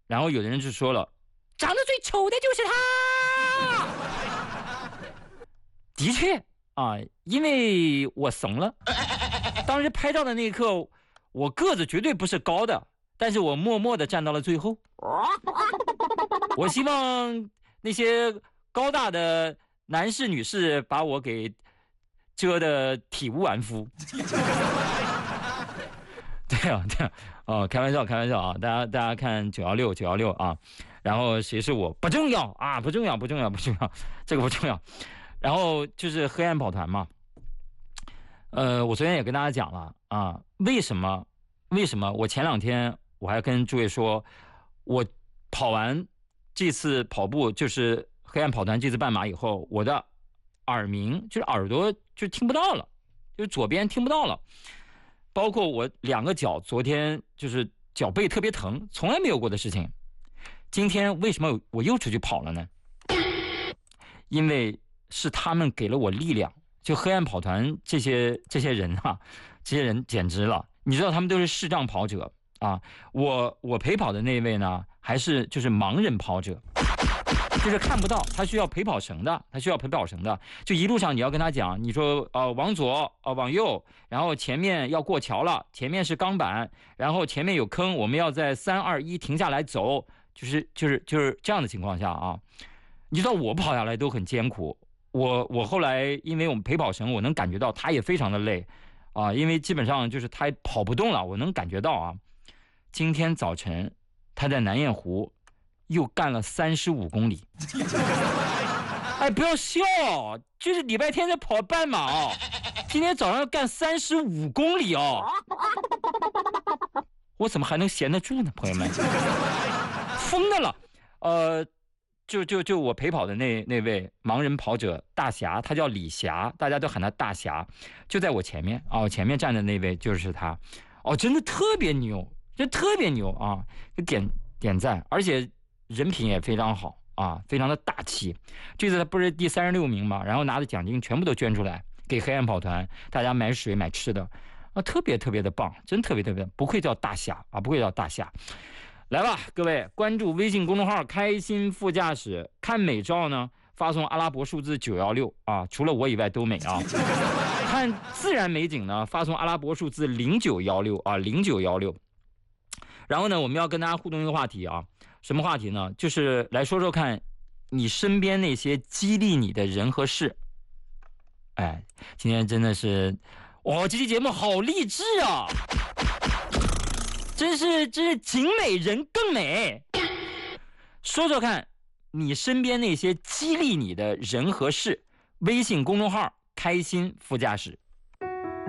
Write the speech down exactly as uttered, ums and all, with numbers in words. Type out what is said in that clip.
然后有的人就说了，长得最丑的就是他。的确啊，因为我怂了。当时拍照的那一刻，我个子绝对不是高的，但是我默默地站到了最后。我希望那些高大的男士女士把我给遮得体无完肤。对啊，对啊，哦，开玩笑，开玩笑啊！大家大家看九幺六九幺六啊，然后谁是我不重要啊，不重要，不重要，不重要，这个不重要。然后就是黑暗跑团嘛，呃，我昨天也跟大家讲了啊，为什么？为什么？我前两天我还跟诸位说，我跑完这次跑步，就是黑暗跑团这次半马以后，我的耳鸣就是耳朵就听不到了，就是左边听不到了。包括我两个脚，昨天就是脚背特别疼，从来没有过的事情。今天为什么我又出去跑了呢？因为是他们给了我力量。就黑暗跑团这些这些人啊，这些人简直了。你知道他们都是视障跑者啊，我我陪跑的那位呢，还是就是盲人跑者。就是看不到，他需要陪跑绳的，他需要陪跑绳的。就一路上你要跟他讲，你说呃往左呃往右，然后前面要过桥了，前面是钢板，然后前面有坑，我们要在三二一停下来走，就是就是就是这样的情况下啊，你知道我跑下来都很艰苦。我我后来因为我们陪跑绳，我能感觉到他也非常的累啊，因为基本上就是他跑不动了，我能感觉到啊。今天早晨他在南雁湖又干了三十五公里。哎，不要笑，就是礼拜天在跑半马哦，今天早上要干三十五公里哦。我怎么还能闲得住呢，朋友们？疯的了。呃，就就就我陪跑的那那位盲人跑者大侠，他叫李霞，大家都喊他大侠，就在我前面啊，我前面站的那位就是他。哦，真的特别牛，真特别牛啊！点点赞，而且人品也非常好啊，非常的大气。这次他不是第三十六名嘛，然后拿的奖金全部都捐出来给黑暗跑团，大家买水买吃的啊，特别特别的棒，真特别特别不愧叫大侠啊，不愧叫大侠。来吧，各位关注微信公众号开心副驾驶，看美照呢发送阿拉伯数字九一六啊，除了我以外都美啊。看自然美景呢发送阿拉伯数字零九一六啊，零九一六。然后呢，我们要跟大家互动一个话题啊，什么话题呢？就是来说说看你身边那些激励你的人和事。哎，今天真的是，哇，这期节目好励志啊！真是真是景美人更美。说说看你身边那些激励你的人和事，微信公众号开心副驾驶。